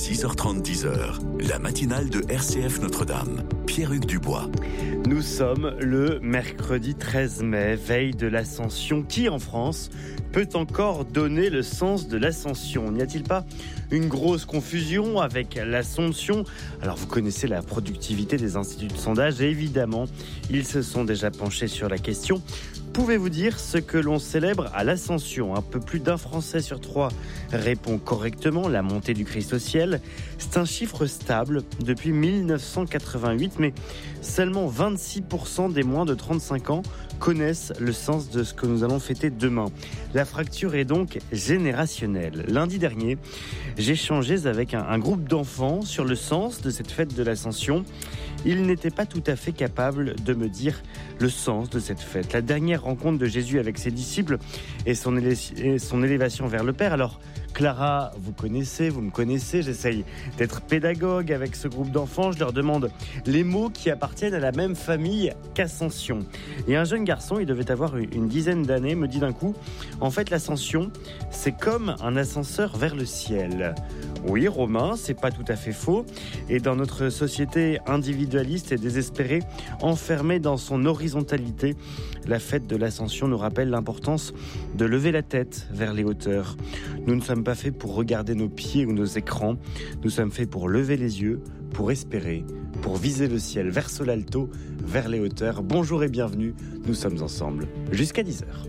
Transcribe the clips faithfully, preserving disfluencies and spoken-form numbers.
six heures trente, dix heures, la matinale de R C F Notre-Dame. Pierre-Hugues Dubois. Nous sommes le mercredi treize mai, veille de l'Ascension. Qui en France peut encore donner le sens de l'Ascension ? N'y a-t-il pas une grosse confusion avec l'Assomption ? Alors vous connaissez la productivité des instituts de sondage et évidemment, ils se sont déjà penchés sur la question. Pouvez-vous dire ce que l'on célèbre à l'Ascension ? Un peu plus d'un Français sur trois répond correctement, la montée du Christ au ciel. C'est un chiffre stable depuis mille neuf cent quatre-vingt-huit, mais seulement vingt-six pour cent des moins de trente-cinq ans connaissent le sens de ce que nous allons fêter demain. La fracture est donc générationnelle. Lundi dernier, j'échangeais avec un, un groupe d'enfants sur le sens de cette fête de l'Ascension. Ils n'étaient pas tout à fait capables de me dire le sens de cette fête. La dernière rencontre de Jésus avec ses disciples et son, élé- et son élévation vers le Père. Alors, Clara, vous connaissez, vous me connaissez, j'essaye d'être pédagogue avec ce groupe d'enfants. Je leur demande les mots qui appartiennent à la même famille qu'Ascension. Et un jeune garçon, il devait avoir une dizaine d'années, me dit d'un coup, en fait, l'Ascension, c'est comme un ascenseur vers le ciel. Oui, Romain, c'est pas tout à fait faux. Et dans notre société individualiste et désespérée, enfermée dans son horizontalité, la fête de l'Ascension nous rappelle l'importance de lever la tête vers les hauteurs. Nous ne sommes pas faits pour regarder nos pieds ou nos écrans. Nous sommes faits pour lever les yeux, pour espérer, pour viser le ciel verso l'alto, vers les hauteurs. Bonjour et bienvenue, nous sommes ensemble jusqu'à dix heures.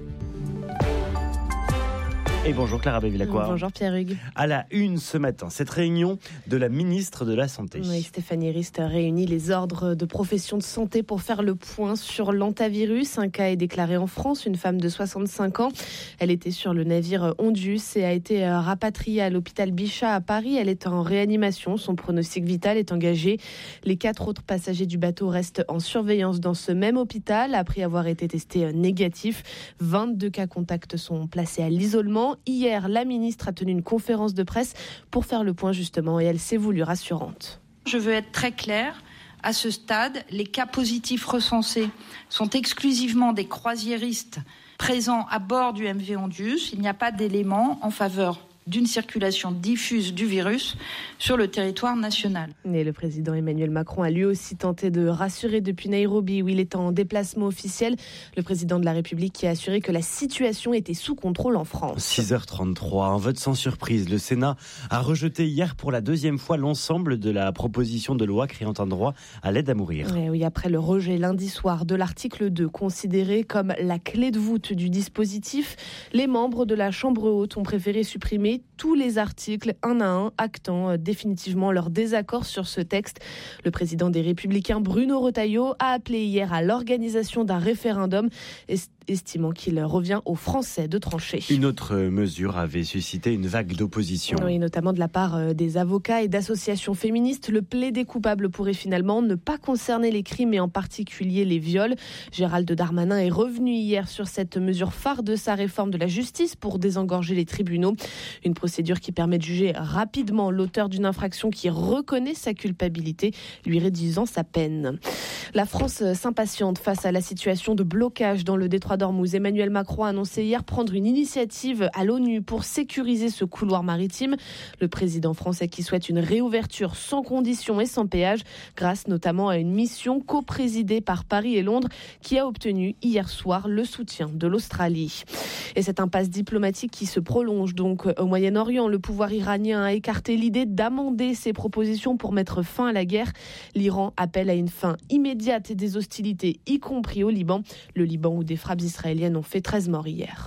Et bonjour Clara Bevilacqua. Bonjour Pierre-Hugues. À la une ce matin, cette réunion de la ministre de la Santé. Oui, Stéphanie Rist réunit les ordres de professions de santé pour faire le point sur l'hantavirus. Un cas est déclaré en France, une femme de soixante-cinq ans. Elle était sur le navire Ondius et a été rapatriée à l'hôpital Bichat à Paris. Elle est en réanimation, son pronostic vital est engagé. Les quatre autres passagers du bateau restent en surveillance dans ce même hôpital après avoir été testés négatifs. vingt-deux cas contacts sont placés à l'isolement. Hier, la ministre a tenu une conférence de presse pour faire le point justement et elle s'est voulue rassurante. Je veux être très claire. À ce stade, les cas positifs recensés sont exclusivement des croisiéristes présents à bord du M V Ondius. Il n'y a pas d'éléments en faveur d'une circulation diffuse du virus sur le territoire national. Et le président Emmanuel Macron a lui aussi tenté de rassurer depuis Nairobi où il est en déplacement officiel. Le président de la République qui a assuré que la situation était sous contrôle en France. six heures trente-trois, un vote sans surprise. Le Sénat a rejeté hier pour la deuxième fois l'ensemble de la proposition de loi créant un droit à l'aide à mourir. Et oui, après le rejet lundi soir de l'article deux, considéré comme la clé de voûte du dispositif, les membres de la Chambre haute ont préféré supprimer tous les articles un à un, actant définitivement leur désaccord sur ce texte. Le président des Républicains, Bruno Retailleau, a appelé hier à l'organisation d'un référendum, estimant qu'il revient aux Français de trancher. Une autre mesure avait suscité une vague d'opposition. Oui, notamment de la part des avocats et d'associations féministes. Le plaidé coupable pourrait finalement ne pas concerner les crimes et en particulier les viols. Gérald Darmanin est revenu hier sur cette mesure phare de sa réforme de la justice pour désengorger les tribunaux. Une procédure qui permet de juger rapidement l'auteur d'une infraction qui reconnaît sa culpabilité, lui réduisant sa peine. La France s'impatiente face à la situation de blocage dans le détroit d'Ormuz. Emmanuel Macron a annoncé hier prendre une initiative à l'ONU pour sécuriser ce couloir maritime. Le président français qui souhaite une réouverture sans condition et sans péage, grâce notamment à une mission coprésidée par Paris et Londres qui a obtenu hier soir le soutien de l'Australie. Et cette impasse diplomatique qui se prolonge donc au Moyen-Orient. Le pouvoir iranien a écarté l'idée d'amender ses propositions pour mettre fin à la guerre. L'Iran appelle à une fin immédiate des hostilités, y compris au Liban. Le Liban où des frappes israéliennes ont fait treize morts hier.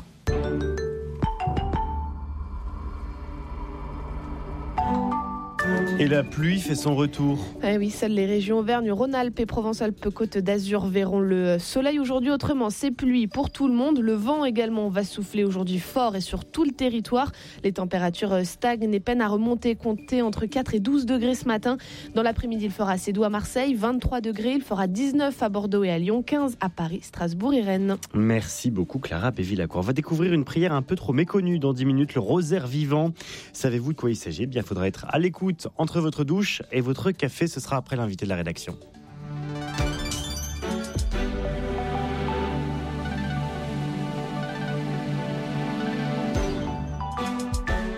Et la pluie fait son retour. Eh oui, seules les régions Auvergne-Rhône-Alpes et Provence-Alpes-Côte d'Azur verront le soleil aujourd'hui. Autrement, c'est pluie pour tout le monde. Le vent également va souffler aujourd'hui fort et sur tout le territoire. Les températures stagnent et peinent à remonter. Comptez entre quatre et douze degrés ce matin. Dans l'après-midi, il fera assez doux à Marseille, vingt-trois degrés. Il fera dix-neuf à Bordeaux et à Lyon, quinze à Paris, Strasbourg et Rennes. Merci beaucoup Clara Bevilacqua. On va découvrir une prière un peu trop méconnue dans dix minutes, le rosaire vivant. Savez-vous de quoi il s'agit ? Eh bien, il faudra être à l'écoute entre votre douche et votre café. Ce sera après l'invité de la rédaction.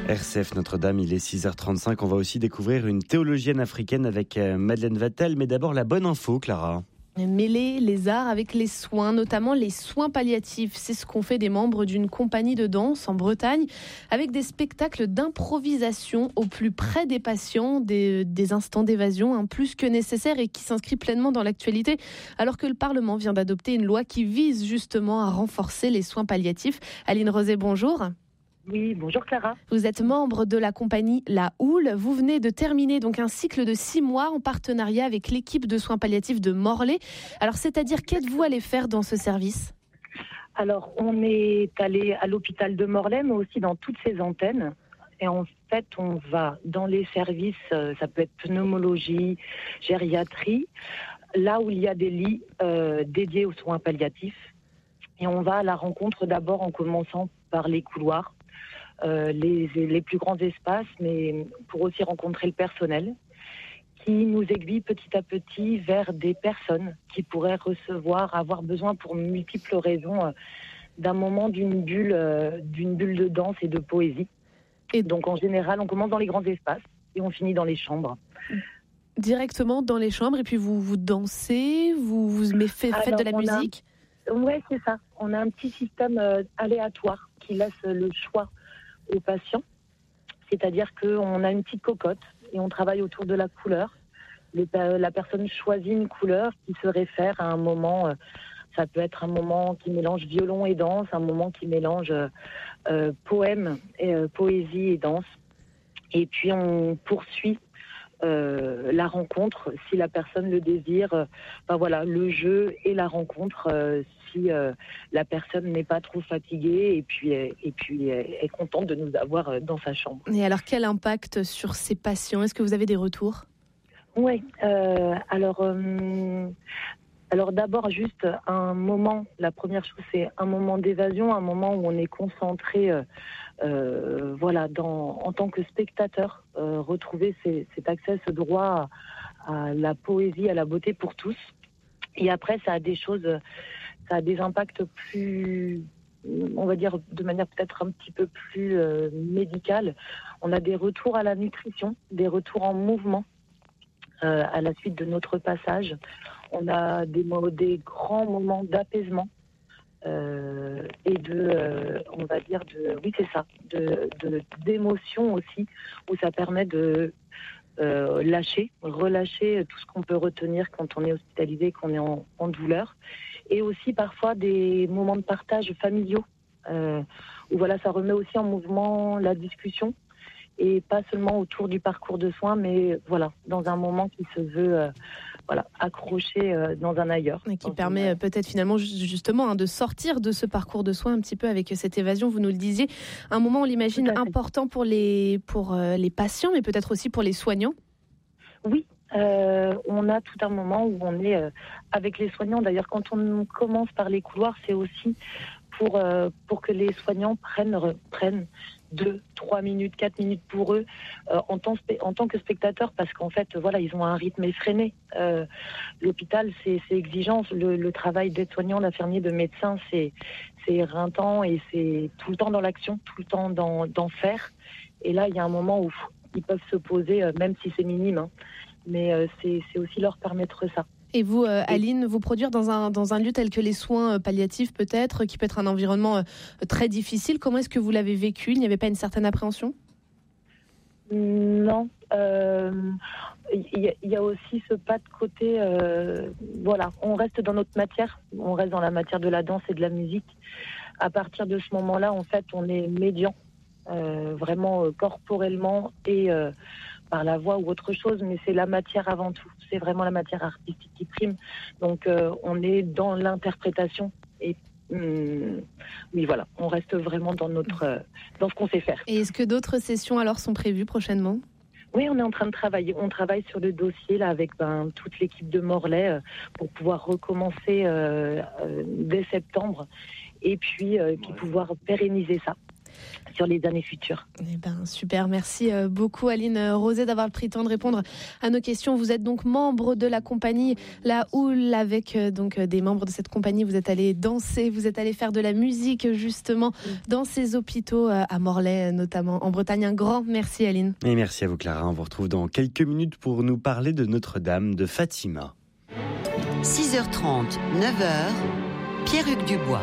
R C F Notre-Dame, il est six heures trente-cinq. On va aussi découvrir une théologienne africaine avec Madeleine Vatel. Mais d'abord, la bonne info, Clara. Mêler les arts avec les soins, notamment les soins palliatifs. C'est ce qu'ont fait des membres d'une compagnie de danse en Bretagne, avec des spectacles d'improvisation au plus près des patients, des, des instants d'évasion, hein, plus que nécessaire et qui s'inscrit pleinement dans l'actualité, alors que le Parlement vient d'adopter une loi qui vise justement à renforcer les soins palliatifs. Aline Rosé, bonjour. Oui, bonjour Clara. Vous êtes membre de la compagnie La Houle. Vous venez de terminer donc un cycle de six mois en partenariat avec l'équipe de soins palliatifs de Morlaix. Alors, c'est-à-dire, qu'êtes-vous allé faire dans ce service ? Alors, on est allé à l'hôpital de Morlaix, mais aussi dans toutes ses antennes. Et en fait, on va dans les services, ça peut être pneumologie, gériatrie, là où il y a des lits euh, dédiés aux soins palliatifs. Et on va à la rencontre d'abord en commençant par les couloirs. Euh, les, les plus grands espaces, mais pour aussi rencontrer le personnel qui nous aiguille petit à petit vers des personnes qui pourraient recevoir, avoir besoin pour multiples raisons euh, d'un moment d'une bulle, euh, d'une bulle de danse et de poésie. Et donc en général, on commence dans les grands espaces et on finit dans les chambres. Directement dans les chambres, et puis vous, vous dansez, vous, vous mais fait, faites Alors, de la musique a... Oui, c'est ça. On a un petit système euh, aléatoire qui laisse le choix aux patients, c'est-à-dire qu'on a une petite cocotte et on travaille autour de la couleur. Les, la personne choisit une couleur qui se réfère à un moment, euh, ça peut être un moment qui mélange violon et danse, un moment qui mélange euh, poème, et, euh, poésie et danse. Et puis on poursuit euh, la rencontre si la personne le désire. Euh, ben voilà, le jeu et la rencontre euh, si euh, la personne n'est pas trop fatiguée et puis, et puis est contente de nous avoir dans sa chambre. Et alors, quel impact sur ces patients ? Est-ce que vous avez des retours ? Oui, euh, alors, euh, alors d'abord juste un moment, la première chose c'est un moment d'évasion, un moment où on est concentré euh, euh, voilà, dans, en tant que spectateur, euh, retrouver ces, cet accès, ce droit à, à la poésie, à la beauté pour tous. Et après, ça a des choses... Ça a des impacts plus, on va dire, de manière peut-être un petit peu plus euh, médicale. On a des retours à la nutrition, des retours en mouvement euh, à la suite de notre passage. On a des, des grands moments d'apaisement euh, et de, euh, on va dire, de, oui c'est ça, de, de, d'émotion aussi, où ça permet de euh, lâcher, relâcher tout ce qu'on peut retenir quand on est hospitalisé, qu'on est en, en douleur. Et aussi parfois des moments de partage familiaux, euh, où voilà, ça remet aussi en mouvement la discussion, et pas seulement autour du parcours de soins, mais voilà, dans un moment qui se veut euh, voilà, accroché euh, dans un ailleurs. Et qui permet une... peut-être finalement justement hein, de sortir de ce parcours de soins un petit peu avec cette évasion, vous nous le disiez, un moment on l'imagine important pour les, pour, euh, les patients, mais peut-être aussi pour les soignants. Oui. Euh, on a tout un moment où on est euh, avec les soignants. D'ailleurs, quand on commence par les couloirs, c'est aussi pour, euh, pour que les soignants prennent, prennent deux, trois minutes, quatre minutes pour eux euh, en, tant, en tant que spectateurs, parce qu'en fait, voilà, ils ont un rythme effréné. Euh, l'hôpital, c'est, c'est exigeant. Le, le travail d'aide-soignant, d'infirmier, de médecin, c'est, c'est éreintant et c'est tout le temps dans l'action, tout le temps dans, dans faire. Et là, il y a un moment où ils peuvent se poser, euh, même si c'est minime, hein. Mais euh, c'est, c'est aussi leur permettre ça. Et vous, euh, Aline, vous produire dans un, dans un lieu tel que les soins palliatifs peut-être, qui peut être un environnement euh, très difficile, comment est-ce que vous l'avez vécu ? Il n'y avait pas une certaine appréhension ? Non. Il euh, y, y a aussi ce pas de côté, euh, voilà, on reste dans notre matière, on reste dans la matière de la danse et de la musique. À partir de ce moment-là, en fait, on est médian, euh, vraiment euh, corporellement et... Euh, par la voix ou autre chose, mais c'est la matière avant tout. C'est vraiment la matière artistique qui prime. Donc, euh, on est dans l'interprétation. Et hum, oui, voilà, on reste vraiment dans notre, euh, dans ce qu'on sait faire. Et est-ce que d'autres sessions alors sont prévues prochainement ? Oui, on est en train de travailler. On travaille sur le dossier là avec ben, toute l'équipe de Morlaix euh, pour pouvoir recommencer euh, euh, dès septembre et puis, euh, puis pouvoir pérenniser ça. sur les années futures. Eh ben, super, merci beaucoup Aline Rosé d'avoir pris le temps de répondre à nos questions. Vous êtes donc membre de la compagnie La Houle, avec donc des membres de cette compagnie. Vous êtes allé danser, vous êtes allé faire de la musique justement dans ces hôpitaux à Morlaix notamment en Bretagne. Un grand merci Aline. Et merci à vous Clara, on vous retrouve dans quelques minutes pour nous parler de Notre-Dame de Fatima. six heures trente, neuf heures, Pierre-Hugues Dubois.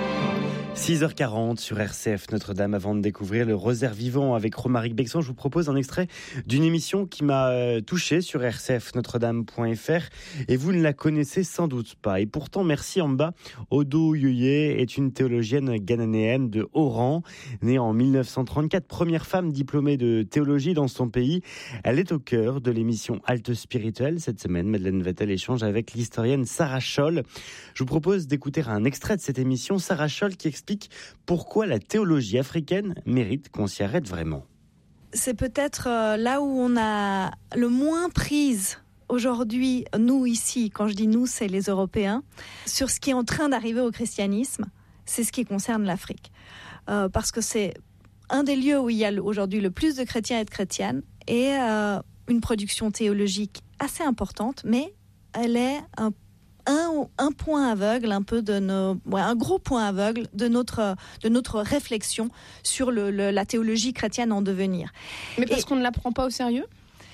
six heures quarante sur R C F Notre-Dame. Avant de découvrir le rosaire vivant avec Romaric Bexon, je vous propose un extrait d'une émission qui m'a touché sur r c f notre dame point f r et vous ne la connaissez sans doute pas. Et pourtant, Merci Amba Odo-Yoye est une théologienne ghanéenne de haut rang, née en mille neuf cent trente-quatre, première femme diplômée de théologie dans son pays. Elle est au cœur de l'émission Halte Spirituelle. Cette semaine, Madeleine Vatel échange avec l'historienne Sarah Scholl. Je vous propose d'écouter un extrait de cette émission. Sarah Scholl qui explique pourquoi la théologie africaine mérite qu'on s'y arrête vraiment. C'est peut-être là où on a le moins prise aujourd'hui, nous ici, quand je dis nous, c'est les Européens, sur ce qui est en train d'arriver au christianisme, c'est ce qui concerne l'Afrique. Euh, parce que c'est un des lieux où il y a aujourd'hui le plus de chrétiens et de chrétiennes, et euh, une production théologique assez importante, mais elle est un Un, un point aveugle, un peu de nos, ouais, un gros point aveugle de notre de notre réflexion sur le, le, la théologie chrétienne en devenir. Mais parce Et qu'on ne la prend pas au sérieux ?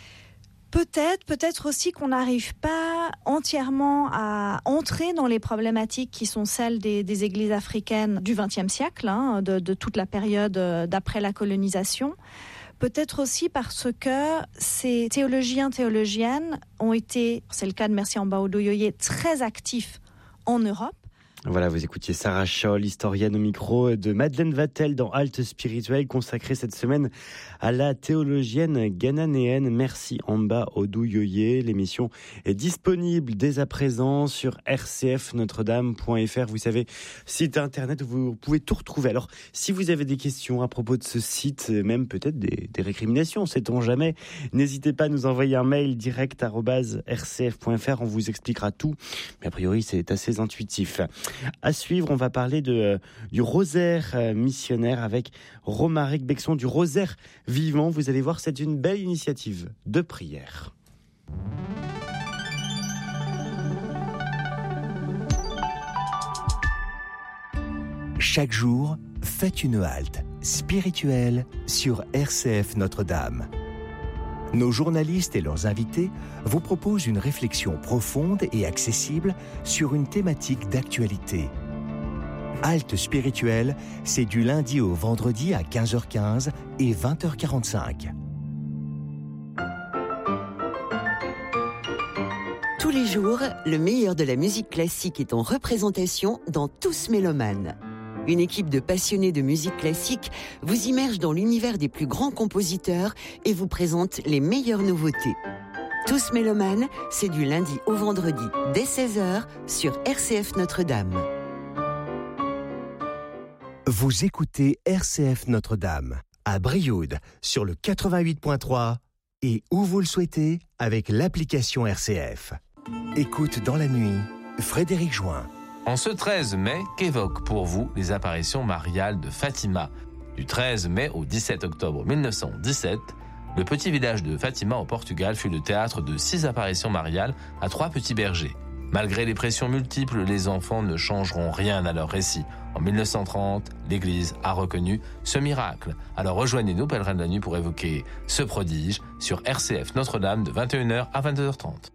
Peut-être, peut-être aussi qu'on n'arrive pas entièrement à entrer dans les problématiques qui sont celles des, des églises africaines du vingtième siècle, hein, de, de toute la période d'après la colonisation. Peut-être aussi parce que ces théologiens, théologiennes ont été, c'est le cas de Merci Amba Odo-Yoye, très actifs en Europe. Voilà, vous écoutiez Sarah Scholl, historienne au micro de Madeleine Vatel dans Halte Spirituelle, consacrée cette semaine à la théologienne ghanéenne Merci Amba Odo-Yoye. L'émission est disponible dès à présent sur r c f notre dame point f r. Vous savez, site internet où vous pouvez tout retrouver. Alors, si vous avez des questions à propos de ce site, même peut-être des, des récriminations, sait-on jamais, n'hésitez pas à nous envoyer un mail direct arobase r c f point f r. On vous expliquera tout. Mais a priori, c'est assez intuitif. À suivre, on va parler de, euh, du rosaire euh, missionnaire avec Romaric Bexon, du rosaire vivant. Vous allez voir, c'est une belle initiative de prière. Chaque jour, faites une halte spirituelle sur R C F Notre-Dame. Nos journalistes et leurs invités vous proposent une réflexion profonde et accessible sur une thématique d'actualité. Halte spirituelle, c'est du lundi au vendredi à quinze heures quinze et vingt heures quarante-cinq. Tous les jours, le meilleur de la musique classique est en représentation dans Tous Mélomanes. Une équipe de passionnés de musique classique vous immerge dans l'univers des plus grands compositeurs et vous présente les meilleures nouveautés. Tous Mélomanes, c'est du lundi au vendredi dès seize heures sur R C F Notre-Dame. Vous écoutez R C F Notre-Dame à Brioude sur le quatre-vingt-huit point trois et où vous le souhaitez avec l'application R C F. Écoute dans la nuit, Frédéric Join. En ce treize mai, qu'évoquent pour vous les apparitions mariales de Fatima ? Du treize mai au dix-sept octobre mille neuf cent dix-sept, le petit village de Fatima au Portugal fut le théâtre de six apparitions mariales à trois petits bergers. Malgré les pressions multiples, les enfants ne changeront rien à leur récit. En mille neuf cent trente, l'Église a reconnu ce miracle. Alors rejoignez-nous, pèlerins de la nuit, pour évoquer ce prodige sur R C F Notre-Dame de vingt et une heures à vingt-deux heures trente.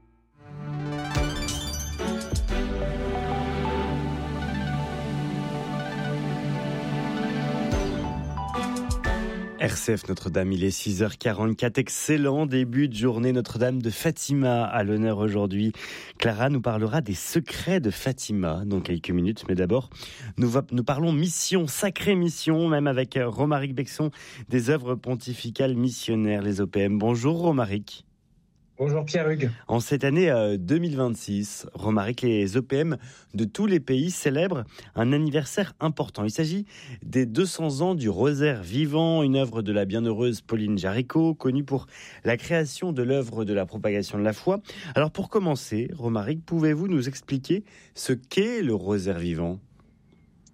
R C F Notre-Dame, il est six heures quarante-quatre. Excellent début de journée. Notre-Dame de Fatima à l'honneur aujourd'hui. Clara nous parlera des secrets de Fatima dans quelques minutes. Mais d'abord, nous, va, nous parlons mission, sacrée mission, même avec Romaric Bexon, des œuvres pontificales missionnaires, les O P M. Bonjour Romaric. Bonjour Pierre-Hugues. En cette année euh, deux mille vingt-six, Romaric, les O P M de tous les pays célèbrent un anniversaire important. Il s'agit des deux cents ans du rosaire vivant, une œuvre de la bienheureuse Pauline Jaricot, connue pour la création de l'œuvre de la propagation de la foi. Alors pour commencer, Romaric, pouvez-vous nous expliquer ce qu'est le rosaire vivant ?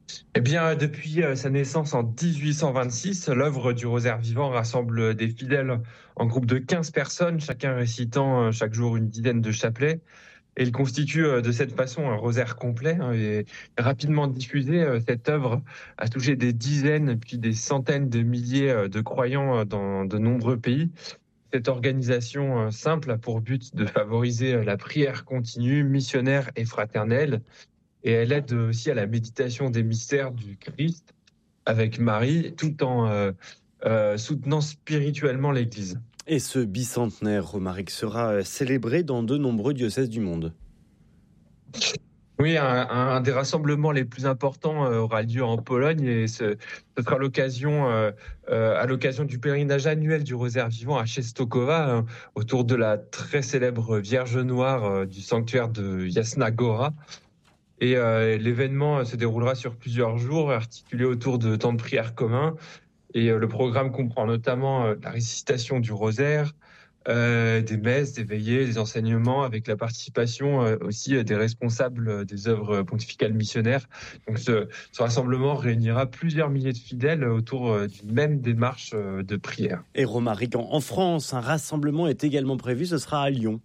Eh bien, depuis sa naissance en dix-huit cent vingt-six, l'œuvre du Rosaire vivant rassemble des fidèles en groupe de quinze personnes, chacun récitant chaque jour une dizaine de chapelets. Et il constitue de cette façon un rosaire complet. Et rapidement diffusé, cette œuvre a touché des dizaines puis des centaines de milliers de croyants dans de nombreux pays. Cette organisation simple a pour but de favoriser la prière continue, missionnaire et fraternelle. Et elle aide aussi à la méditation des mystères du Christ avec Marie, tout en euh, euh, soutenant spirituellement l'Église. Et ce bicentenaire, Romaric, sera célébré dans de nombreux diocèses du monde. Oui, un, un des rassemblements les plus importants aura lieu en Pologne et ce, ce sera l'occasion, euh, euh, à l'occasion du pèlerinage annuel du Rosaire vivant à Częstochowa, hein, autour de la très célèbre Vierge Noire euh, du sanctuaire de Jasna Góra. Et euh, l'événement se déroulera sur plusieurs jours, articulé autour de temps de prière communs. Et euh, le programme comprend notamment euh, la récitation du rosaire, euh, des messes, des veillées, des enseignements, avec la participation euh, aussi euh, des responsables euh, des œuvres pontificales missionnaires. Donc ce, ce rassemblement réunira plusieurs milliers de fidèles autour euh, d'une même démarche euh, de prière. Et Romaric, en France, un rassemblement est également prévu, ce sera à Lyon.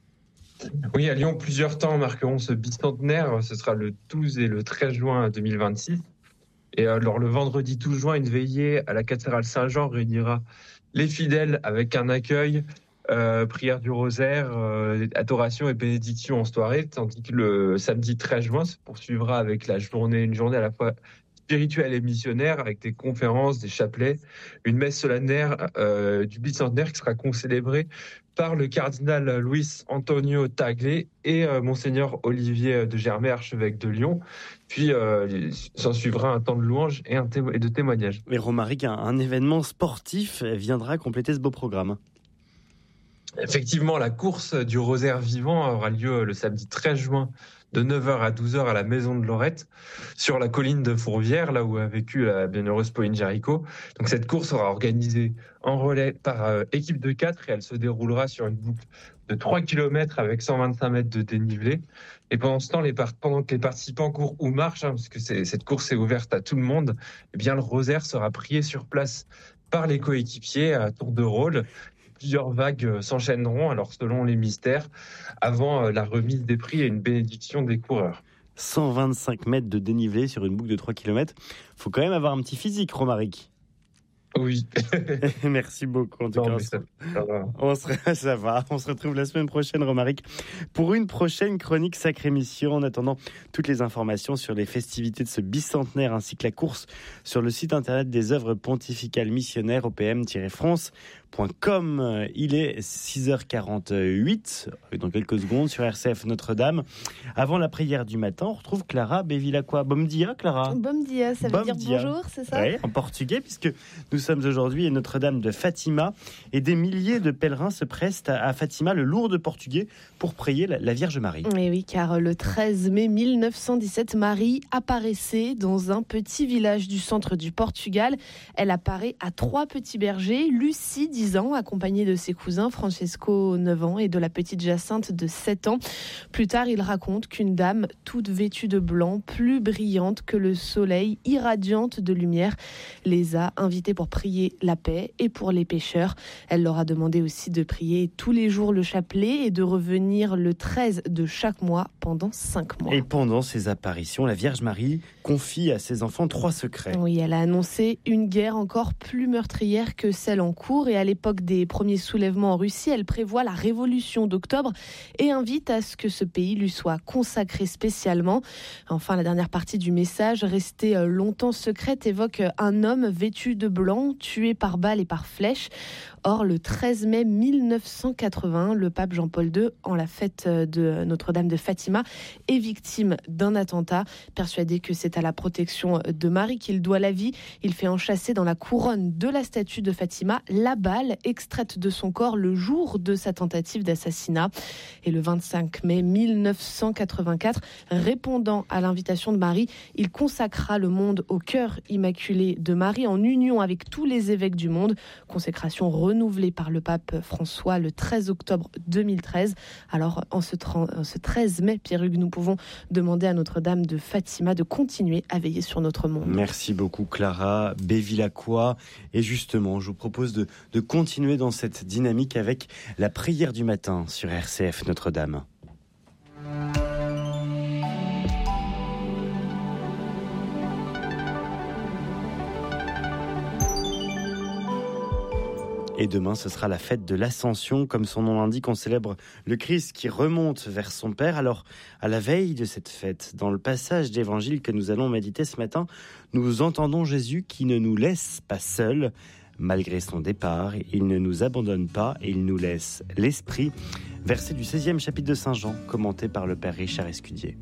Oui, à Lyon, plusieurs temps marqueront ce bicentenaire. Ce sera le douze et le treize juin deux mille vingt-six. Et alors, le vendredi douze juin, une veillée à la cathédrale Saint-Jean réunira les fidèles avec un accueil, euh, prière du rosaire, euh, adoration et bénédiction en soirée, tandis que le samedi treize juin se poursuivra avec la journée, une journée à la fois spirituelle et missionnaire, avec des conférences, des chapelets, une messe solennelle euh, du bicentenaire qui sera concélébrée par le cardinal Luis Antonio Tagle et euh, Monseigneur Olivier de Germay, archevêque de Lyon. Puis euh, s'en suivra un temps de louange et, un témo- et de témoignage. Mais Romaric, un, un événement sportif viendra compléter ce beau programme. Effectivement, la course du Rosaire vivant aura lieu le samedi treize juin de neuf heures à douze heures à la Maison de Lorette, sur la colline de Fourvière, là où a vécu la bienheureuse Pauline Jaricot. Donc cette course sera organisée en relais par euh, équipe de quatre et elle se déroulera sur une boucle de trois kilomètres avec cent vingt-cinq mètres de dénivelé. Et pendant ce temps, les part- pendant que les participants courent ou marchent, hein, parce que c'est, cette course est ouverte à tout le monde, eh bien le rosaire sera prié sur place par les coéquipiers à tour de rôle. Plusieurs vagues s'enchaîneront, alors selon les mystères, avant la remise des prix et une bénédiction des coureurs. cent vingt-cinq mètres de dénivelé sur une boucle de trois kilomètres. Il faut quand même avoir un petit physique, Romaric. Oui. Merci beaucoup. En tout non, cas, ça, ça va. On se, ça va. On se retrouve la semaine prochaine, Romaric, pour une prochaine chronique Sacrée Mission. En attendant, toutes les informations sur les festivités de ce bicentenaire ainsi que la course sur le site internet des œuvres pontificales missionnaires o p m tiret france point com. Il est six heures quarante-huit, dans quelques secondes, sur R C F Notre-Dame. Avant la prière du matin, on retrouve Clara Bevilacqua. Bom dia, Clara. Bom dia, ça veut Bom dire dia. bonjour, c'est ça? Oui, en portugais, puisque nous sommes aujourd'hui à Notre-Dame de Fatima et des milliers de pèlerins se prestent à Fatima, le lourd de portugais, pour prier la Vierge Marie. Et oui, car le treize mai mille neuf cent dix-sept, Marie apparaissait dans un petit village du centre du Portugal. Elle apparaît à trois petits bergers, Lucie, dix ans, accompagnée de ses cousins, Francesco, neuf ans, et de la petite Jacinthe de sept ans. Plus tard, il raconte qu'une dame, toute vêtue de blanc, plus brillante que le soleil, irradiante de lumière, les a invités pour prier la paix et pour les pécheurs. Elle leur a demandé aussi de prier tous les jours le chapelet et de revenir le treize de chaque mois pendant cinq mois. Et pendant ces apparitions, la Vierge Marie confie à ses enfants trois secrets. Oui, elle a annoncé une guerre encore plus meurtrière que celle en cours, et à l'époque des premiers soulèvements en Russie, elle prévoit la révolution d'octobre et invite à ce que ce pays lui soit consacré spécialement. Enfin, la dernière partie du message, restée longtemps secrète, évoque un homme vêtu de blanc, tué par balles et par flèches. Or, le treize mai mille neuf cent quatre-vingts, le pape Jean-Paul deux, en la fête de Notre-Dame de Fatima, est victime d'un attentat. Persuadé que c'est à la protection de Marie qu'il doit la vie, il fait enchâsser dans la couronne de la statue de Fatima la balle balle extraite de son corps le jour de sa tentative d'assassinat. Et le vingt-cinq mai mille neuf cent quatre-vingt-quatre, répondant à l'invitation de Marie, il consacra le monde au cœur immaculé de Marie en union avec tous les évêques du monde. Consécration renouvelée par le pape François le treize octobre deux mille treize. Alors en ce, en ce treize mai, Pierre-Hugues, nous pouvons demander à Notre-Dame de Fatima de continuer à veiller sur notre monde. Merci beaucoup Clara Bévilacqua. Et justement, je vous propose de, de continuer dans cette dynamique avec la prière du matin sur R C F Notre-Dame. Et demain, ce sera la fête de l'Ascension. Comme son nom l'indique, on célèbre le Christ qui remonte vers son Père. Alors, à la veille de cette fête, dans le passage d'Évangile que nous allons méditer ce matin, nous entendons Jésus qui ne nous laisse pas seuls. Malgré son départ, il ne nous abandonne pas et il nous laisse l'Esprit. Verset du seizième chapitre de Saint Jean, commenté par le Père Richard Escudier.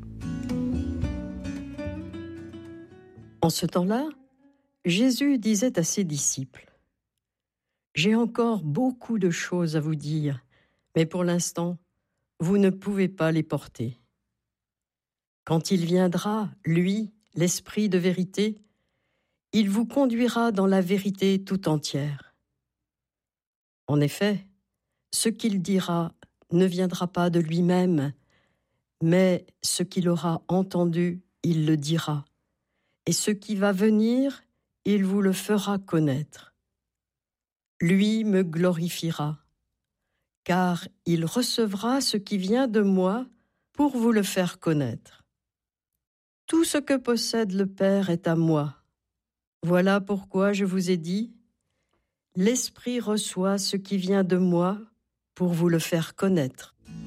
En ce temps-là, Jésus disait à ses disciples: j'ai encore beaucoup de choses à vous dire, mais pour l'instant, vous ne pouvez pas les porter. Quand il viendra, lui, l'Esprit de vérité, il vous conduira dans la vérité tout entière. En effet, ce qu'il dira ne viendra pas de lui-même, mais ce qu'il aura entendu, il le dira, et ce qui va venir, il vous le fera connaître. Lui me glorifiera, car il recevra ce qui vient de moi pour vous le faire connaître. Tout ce que possède le Père est à moi. Voilà pourquoi je vous ai dit, l'Esprit reçoit ce qui vient de moi pour vous le faire connaître.